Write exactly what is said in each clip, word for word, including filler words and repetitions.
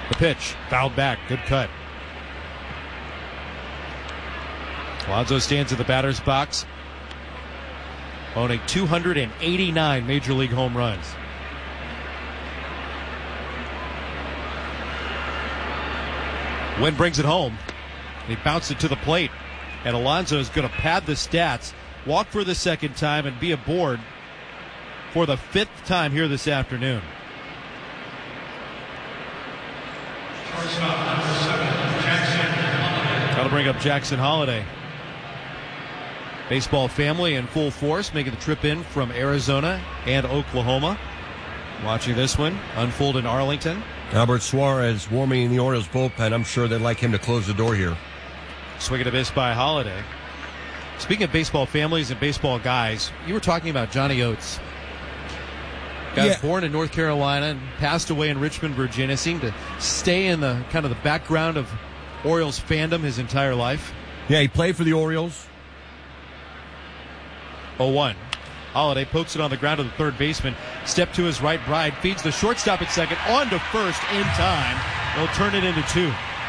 The pitch, fouled back, good cut. Alonso stands in the batter's box, owning two hundred eighty-nine Major League home runs. Wynn brings it home. He bounced it to the plate. And Alonso is going to pad the stats, walk for the second time, and be aboard for the fifth time here this afternoon. That'll bring up Jackson Holliday. Baseball family in full force, making the trip in from Arizona and Oklahoma. Watching this one unfold in Arlington. Albert Suarez warming in the Orioles bullpen. I'm sure they'd like him to close the door here. Swing and a miss by Holliday. Speaking of baseball families and baseball guys, you were talking about Johnny Oates. Guy was Yeah. born in North Carolina and passed away in Richmond, Virginia. Seemed to stay in the kind of the background of Orioles fandom his entire life. Yeah, he played for the Orioles. oh one. Holliday pokes it on the ground to the third baseman. Step to his right, Bride feeds the shortstop at second, on to first in time. They'll turn it into two.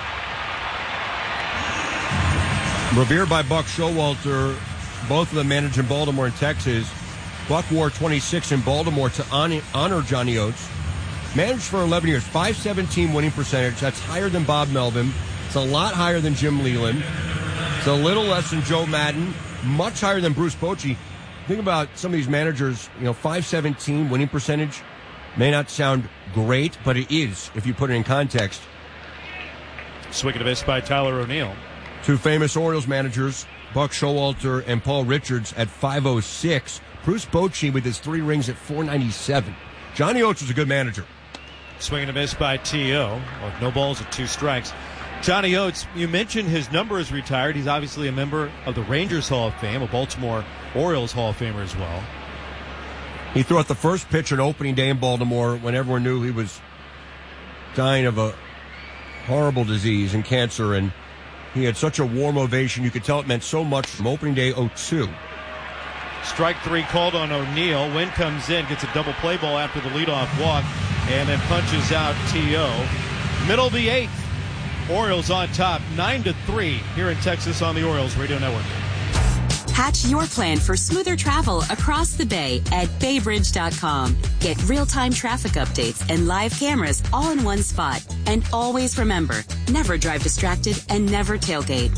Revered by Buck Showalter, both of them managed in Baltimore and Texas. Buck wore twenty-six in Baltimore to honor, honor Johnny Oates. Managed for eleven years, five seventeen winning percentage. That's higher than Bob Melvin. It's a lot higher than Jim Leland. It's a little less than Joe Madden. Much higher than Bruce Bochy. Think about some of these managers, you know, five seventeen winning percentage may not sound great, but it is if you put it in context. Swing and a miss by Tyler O'Neill. Two famous Orioles managers, Buck Showalter and Paul Richards at five oh six. Bruce Bochy with his three rings at four ninety-seven. Johnny Oates was a good manager. Swing and a miss by T O. Well, no balls and two strikes. Johnny Oates, you mentioned his number is retired. He's obviously a member of the Rangers Hall of Fame, a Baltimore Orioles Hall of Famer as well. He threw out the first pitch on opening day in Baltimore when everyone knew he was dying of a horrible disease and cancer, and he had such a warm ovation. You could tell it meant so much from opening day oh two. Strike three called on O'Neill. Wynn comes in, gets a double play ball after the leadoff walk, and then punches out T O. Middle of the eighth. Orioles on top, nine to three here in Texas on the Orioles Radio Network. Hatch your plan for smoother travel across the bay at bay bridge dot com. Get real-time traffic updates and live cameras all in one spot. And always remember, never drive distracted and never tailgate.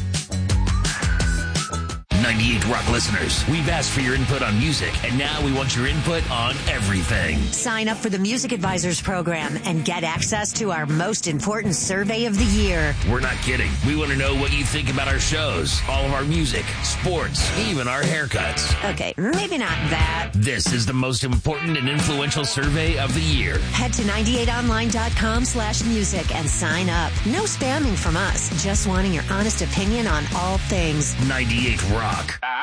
ninety-eight Rock listeners, we've asked for your input on music, and now we want your input on everything. Sign up for the Music Advisors program and get access to our most important survey of the year. We're not kidding. We want to know what you think about our shows, all of our music, sports, even our haircuts. Okay, maybe not that. This is the most important and influential survey of the year. Head to ninety-eight online dot com slash music and sign up. No spamming from us, just wanting your honest opinion on all things ninety-eight Rock.